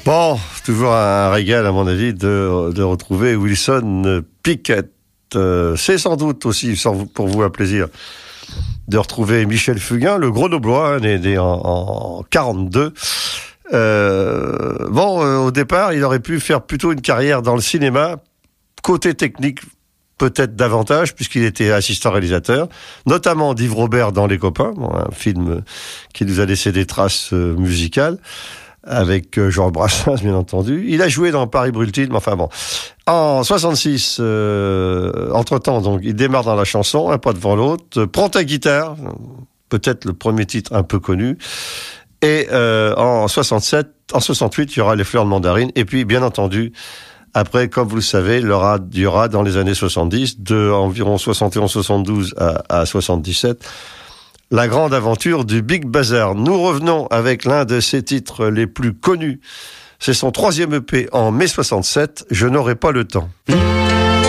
Bon, toujours un régal à mon avis de retrouver Wilson Pickett. C'est sans doute aussi pour vous un plaisir de retrouver Michel Fugain, le Grenoblois, né en 42. Au départ, il aurait pu faire plutôt une carrière dans le cinéma, côté technique peut-être davantage, puisqu'il était assistant réalisateur, notamment d'Yves Robert dans Les Copains, un film qui nous a laissé des traces musicales, avec Georges Brassens, bien entendu. Il a joué dans Paris Brûle-t-il, mais enfin bon. En 66, entre-temps, donc, il démarre dans la chanson, un pas devant l'autre, prend ta guitare, peut-être le premier titre un peu connu, et en 68, il y aura Les Fleurs de Mandarine, et puis, bien entendu, après, comme vous le savez, il y aura dans les années 70, de environ 71-72 à 77, la grande aventure du Big Bazar. Nous revenons avec l'un de ses titres les plus connus. C'est son 3e EP en mai 67, Je n'aurai pas le temps.